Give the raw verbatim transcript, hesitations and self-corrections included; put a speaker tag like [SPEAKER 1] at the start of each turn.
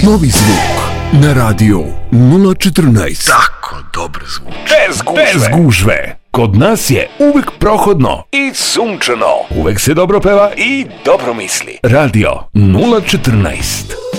[SPEAKER 1] Novi zvuk na radio nula četrnaest.
[SPEAKER 2] Tako dobro zvuči.
[SPEAKER 3] Bez gužve. Bez gužve. Kod nas je uvek prohodno i sunčano. Uvek se dobro peva i dobro misli. Radio nula četrnaest.